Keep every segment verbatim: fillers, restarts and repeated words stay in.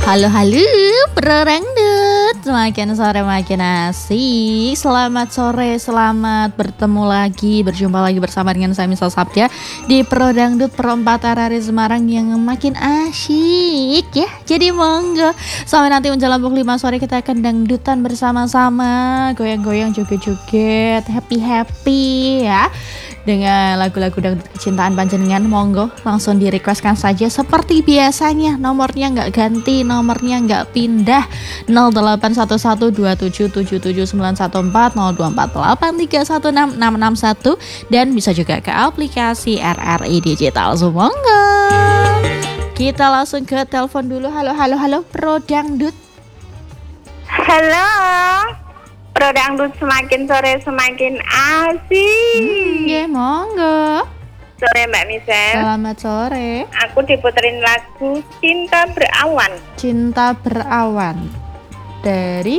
Halo halo Bro Dangdut, semakin sore makin asik. Selamat sore, selamat bertemu lagi, berjumpa lagi bersama dengan saya Misal Sabda di Pro Dangdut Perempatan Hari Semarang yang makin asyik ya. Jadi monggo sampai nanti menjelang pukul lima sore kita akan dangdutan bersama-sama, goyang-goyang, joget-joget, happy-happy ya. Dengan lagu-lagu dangdut kecintaan panjenengan, monggo langsung di requestkan saja seperti biasanya. Nomornya nggak ganti, nomornya nggak pindah. nol delapan satu satu dua tujuh tujuh tujuh sembilan satu empat nol dua empat delapan tiga satu enam enam enam satu dan bisa juga ke aplikasi R R I Digital. So, monggo kita langsung ke telepon dulu. Halo halo halo Pro Dangdut. Halo, Pro Dangdut semakin sore semakin asik. Hmm, ya monggo. Sore Mbak Misel. Selamat sore. Aku diputerin lagu Cinta Berawan. Cinta Berawan dari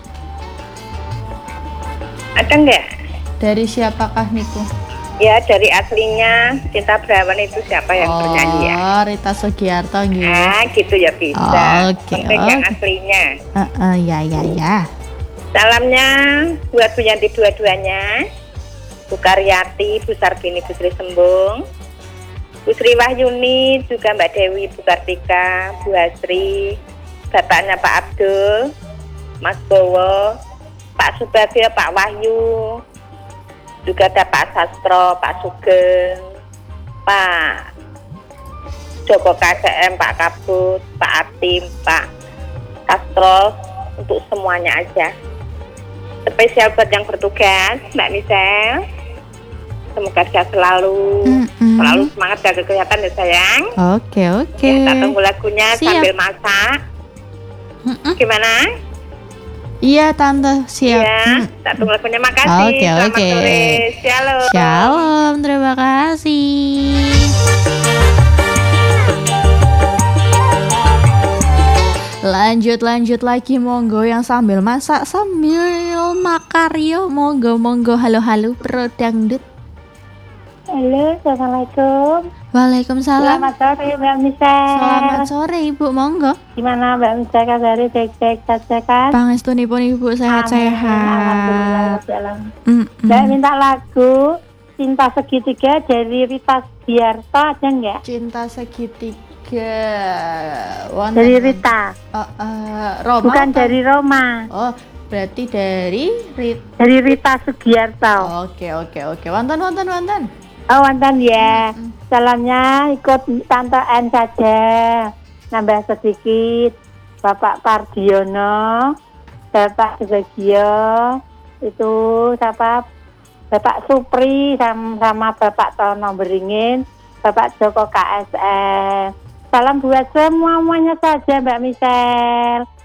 Ada nggak? dari siapakah niku? Ya dari aslinya Cinta Berawan itu siapa yang Oh, bernyanyi ya? Rita Sugiarto gitu. Ah gitu ya bisa. Oh, oke, Penting yang oke. aslinya. Uh, uh, ya ya ya. Salamnya buat Bu Yanti dua-duanya, Bu Karyati, Bu Sarbini, Bu Sri Sembung, Bu Sri Wahyuni, juga Mbak Dewi, Bu Kartika, Bu Hasri, bapaknya Pak Abdul, Mas Bowo, Pak Subagio, Pak Wahyu, juga ada Pak Sastro, Pak Sugeng, Pak Joko K C M, Pak Kabut, Pak Atim, Pak Sastro, untuk semuanya aja. Spesial buat yang bertugas, Mbak Misel. Semoga sehat selalu, Mm-mm. selalu semangat jaga kesehatan ya sayang. Oke oke. Ya, kita tunggu lagunya Siap. sambil masak. Mm-mm. Gimana? Iya tante siap. Ya, Mm. kita tunggu lagunya. Makasih. Oke, Selamat oke. sore. Shalom. Shalom, terima kasih. Lanjut lanjut lagi monggo yang sambil masak sambil makaryo monggo monggo. Halo halo Pro Dangdut. Halo, assalamualaikum. Waalaikumsalam. Selamat sore Mbak Misel. Selamat sore Ibu, monggo. Gimana Mbak Misel kabarnya, baik-baik saja kan? Pangestunipun Ibu sehat-sehat. Alhamdulillah. Dalam. Mm-mm. Mbak minta lagu Cinta Segitiga dari Rita Sugiarto, ada nggak? Cinta segitiga. Wonten- Dari Rita, Oh, eh, Roma bukan apa? dari Roma. Oh, berarti dari Rit. Dari Rita Sugiarto. Oke oke oke. Wonten wonten wonten. Oh, wonten ya. Mm-mm. Salamnya ikut Tante N saja. Nambah sedikit. Bapak Pardiono, Bapak Subagio, itu siapa? Bapak Supri sama, sama Bapak Tono Beringin, Bapak Joko K S M. Salam buat semuanya saja Mbak Misel.